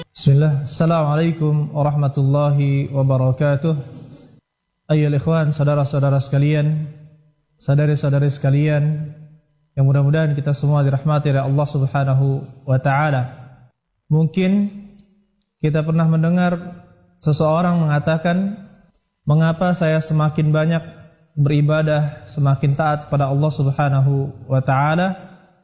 Bismillah. Assalamualaikum warahmatullahi wabarakatuh. Ayyuhal ikhwan, saudara-saudara sekalian, saudari-saudari sekalian, yang mudah-mudahan kita semua dirahmati oleh Allah Subhanahu wa taala. Mungkin kita pernah mendengar seseorang mengatakan, "Mengapa saya semakin banyak beribadah, semakin taat kepada Allah Subhanahu wa taala,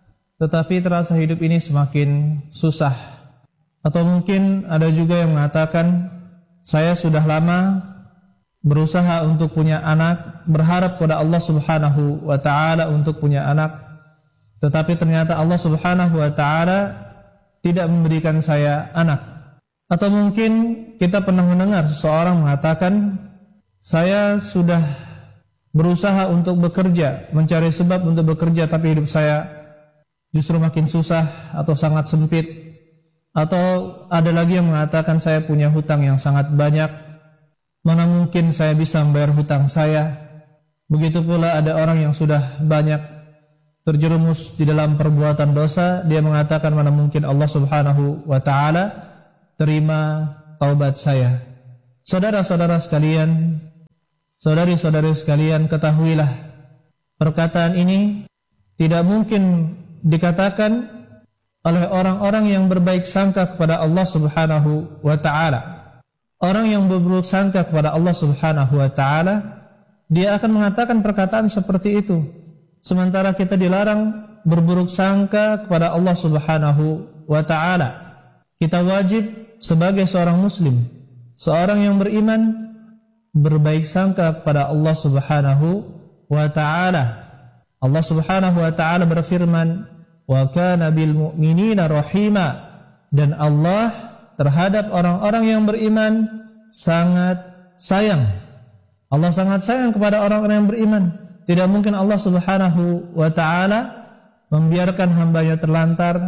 tetapi terasa hidup ini semakin susah?" Atau mungkin ada juga yang mengatakan, saya sudah lama berusaha untuk punya anak, berharap kepada Allah Subhanahu wa taala untuk punya anak, tetapi ternyata Allah Subhanahu wa taala tidak memberikan saya anak. Atau mungkin kita pernah mendengar seseorang mengatakan, saya sudah berusaha untuk bekerja, mencari sebab untuk bekerja, tapi hidup saya justru makin susah atau sangat sempit. Atau ada lagi yang mengatakan, saya punya hutang yang sangat banyak, mana mungkin saya bisa membayar hutang saya. Begitu pula ada orang yang sudah banyak terjerumus di dalam perbuatan dosa, dia mengatakan, mana mungkin Allah Subhanahu wa taala terima taubat saya. Saudara-saudara sekalian, saudari-saudari sekalian, ketahuilah, perkataan ini tidak mungkin dikatakan oleh orang-orang yang berbaik sangka kepada Allah Subhanahu wa taala. Orang yang berburuk sangka kepada Allah Subhanahu wa taala, dia akan mengatakan perkataan seperti itu. Sementara kita dilarang berburuk sangka kepada Allah Subhanahu wa taala. Kita wajib sebagai seorang muslim, seorang yang beriman, berbaik sangka kepada Allah Subhanahu wa taala. Allah Subhanahu wa taala berfirman, wa kana bil mu'minina rahima, dan Allah terhadap orang-orang yang beriman sangat sayang. Allah sangat sayang kepada orang-orang yang beriman. Tidak mungkin Allah Subhanahu wa taala membiarkan hambanya terlantar,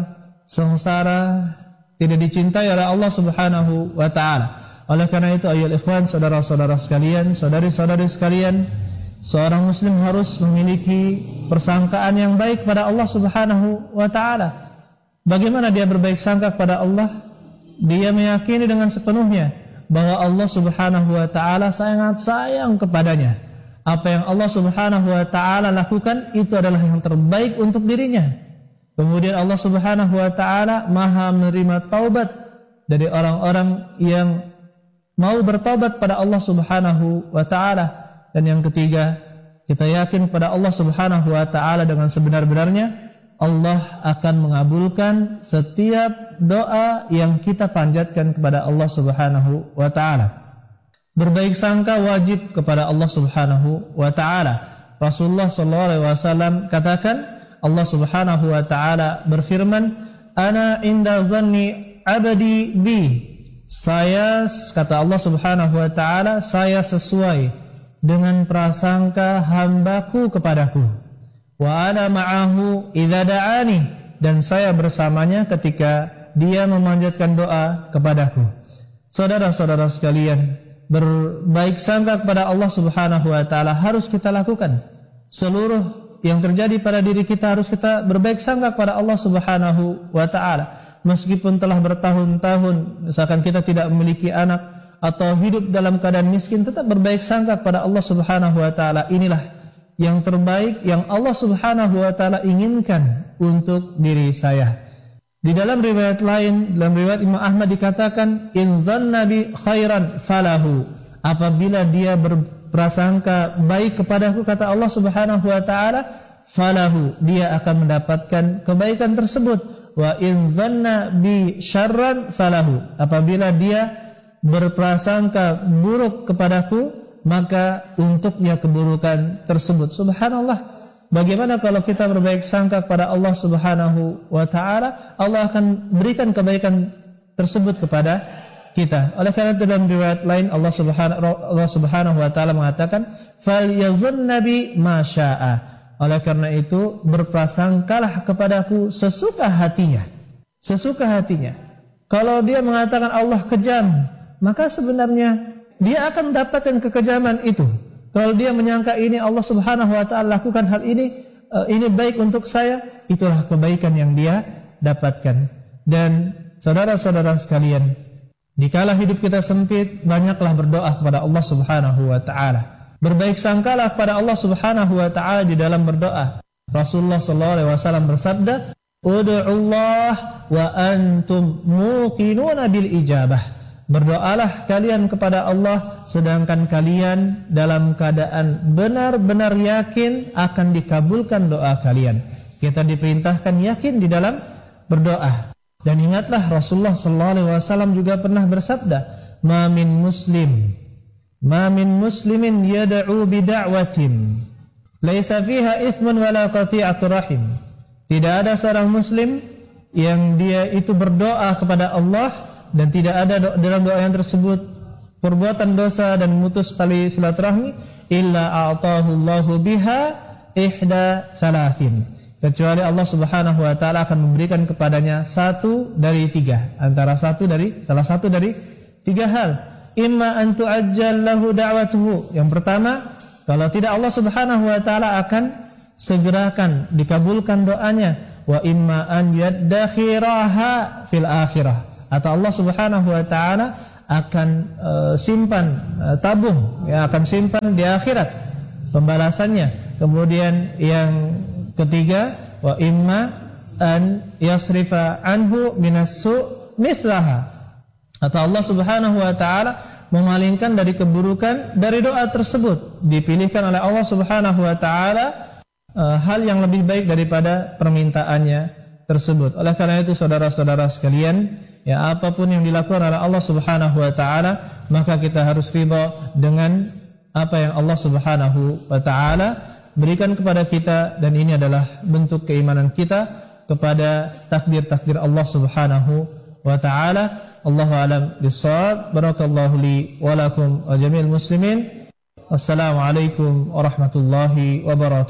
sengsara, tidak dicintai oleh Allah Subhanahu wa taala. Oleh karena itu, ayyuhal ikhwan, saudara-saudara sekalian, saudari-saudari sekalian, seorang muslim harus memiliki persangkaan yang baik kepada Allah Subhanahu wa taala. Bagaimana dia berbaik sangka kepada Allah? Dia meyakini dengan sepenuhnya bahwa Allah Subhanahu wa taala sangat sayang kepadanya. Apa yang Allah Subhanahu wa taala lakukan itu adalah yang terbaik untuk dirinya. Kemudian Allah Subhanahu wa taala Maha menerima taubat dari orang-orang yang mau bertaubat pada Allah Subhanahu wa taala. Dan yang ketiga, kita yakin pada Allah Subhanahu wa taala dengan sebenar-benarnya, Allah akan mengabulkan setiap doa yang kita panjatkan kepada Allah Subhanahu wa taala. Berbaik sangka wajib kepada Allah Subhanahu wa taala. Rasulullah sallallahu alaihi wasallam katakan, Allah Subhanahu wa taala berfirman, "Ana inda dhanni 'abdi bi." Saya, kata Allah Subhanahu wa taala, saya sesuai dengan prasangka hambaku kepadaku. Wa ana ma'ahu idza da'ani, dan saya bersamanya ketika dia memanjatkan doa kepadaku. Saudara-saudara sekalian, berbaik sangka kepada Allah Subhanahu wa taala harus kita lakukan. Seluruh yang terjadi pada diri kita harus kita berbaik sangka kepada Allah Subhanahu wa taala. Meskipun telah bertahun-tahun misalkan kita tidak memiliki anak atau hidup dalam keadaan miskin, tetap berbaik sangka kepada Allah Subhanahu wa taala. Inilah yang terbaik yang Allah Subhanahu wa taala inginkan untuk diri saya. Di dalam riwayat lain, dalam riwayat Imam Ahmad dikatakan, in zanna bi khairan falahu. Apabila dia berprasangka baik kepadaku, kata Allah Subhanahu wa taala, falahu, dia akan mendapatkan kebaikan tersebut. Wa in zanna bi syarran falahu. Apabila dia berprasangka buruk kepadaku, maka untuknya keburukan tersebut. Subhanallah, bagaimana kalau kita berbaik sangka kepada Allah Subhanahu wa taala, Allah akan berikan kebaikan tersebut kepada kita. Oleh karena itu dalam riwayat lain Allah Subhanahu wa taala mengatakan, "Falyazunna bi ma syaa." Oleh karena itu, berprasangkalah kepadaku sesuka hatinya. Sesuka hatinya. Kalau dia mengatakan Allah kejam, maka sebenarnya dia akan mendapatkan kekejaman itu. Kalau dia menyangka ini Allah Subhanahu wa taala lakukan hal ini baik untuk saya, itulah kebaikan yang dia dapatkan. Dan saudara-saudara sekalian, dikala hidup kita sempit, banyaklah berdoa kepada Allah Subhanahu wa taala. Berbaik sangkalah kepada Allah Subhanahu wa taala di dalam berdoa. Rasulullah sallallahu alaihi wasallam bersabda, "Ud'ullah wa antum muqinuna bil ijabah." Berdoalah kalian kepada Allah sedangkan kalian dalam keadaan benar-benar yakin akan dikabulkan doa kalian. Kita diperintahkan yakin di dalam berdoa. Dan ingatlah Rasulullah sallallahu alaihi wasallam juga pernah bersabda, "Ma min muslimin yad'u bi da'watin laisa fiha itsmun wala qati'atur rahim." Tidak ada seorang muslim yang dia itu berdoa kepada Allah dan tidak ada dalam doa yang tersebut perbuatan dosa dan memutus tali silaturahmi, illa a'tahu Allahu biha ihda thalathin, kecuali Allah Subhanahu wa taala akan memberikan kepadanya salah satu dari tiga hal. Imma an tu'ajjal lahu da'watuhu, yang pertama, kalau tidak Allah Subhanahu wa taala akan segerakan dikabulkan doanya. Wa imma an yaddakhiraha fil akhirah, atau Allah Subhanahu wa taala akan akan simpan di akhirat pembalasannya. Kemudian yang ketiga, wa imma an yasrifa anhu minassu mithlaha, atau Allah Subhanahu wa taala memalingkan dari keburukan dari doa tersebut, dipilihkan oleh Allah Subhanahu wa taala hal yang lebih baik daripada permintaannya tersebut. Oleh karena itu saudara-saudara sekalian, ya, apapun yang dilakukan oleh Allah Subhanahu wa taala, maka kita harus ridha dengan apa yang Allah Subhanahu wa taala berikan kepada kita, dan ini adalah bentuk keimanan kita kepada takdir-takdir Allah Subhanahu wa taala. Allahu a'lam bissawab. Barakallahu li wa lakum wa jami'il muslimin. Wassalamualaikum warahmatullahi wabarakatuh.